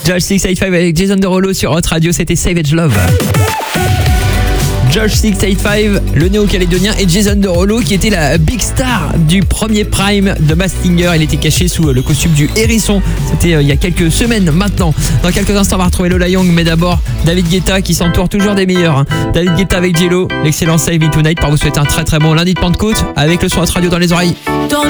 Josh 685 avec Jason Derulo sur Hot Radio, c'était Savage Love. Josh 685, le néo-calédonien, et Jason Derulo qui était la big star du premier prime de Masked Singer. Il était caché sous le costume du hérisson. C'était il y a quelques semaines maintenant. Dans quelques instants, on va retrouver Lola Young, mais d'abord David Guetta qui s'entoure toujours des meilleurs. David Guetta avec Jello, l'excellent Save It Tonight, pour vous souhaiter un très très bon lundi de Pentecôte avec le son Hot Radio dans les oreilles.